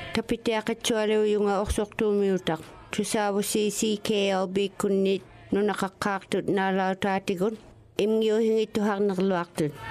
Tapitiaqatsualuuyunga orsortuumiutaq tusaavusi CKLB kunnit nunaqaqqaartut naalautaatigut imngiuhingittuharnerluartut